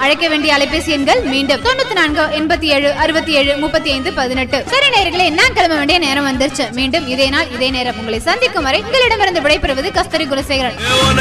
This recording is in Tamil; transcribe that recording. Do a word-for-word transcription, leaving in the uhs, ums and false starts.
அழைக்க வேண்டிய அலைபேசி எண்கள் மீண்டும் தொண்ணூத்தி நான்கு எண்பத்தி ஏழு அறுபத்தி ஏழு முப்பத்தி ஐந்து பதினெட்டு. சரி நேயர்களே, நான் கிளம்ப வேண்டிய நேரம் வந்துருச்சு. மீண்டும் இதே நாள் இதே நேரம் உங்களை சந்திக்கும் வரை உங்களிடமிருந்து விடைபெறுவது கஸ்தூரி குலசேகரன்.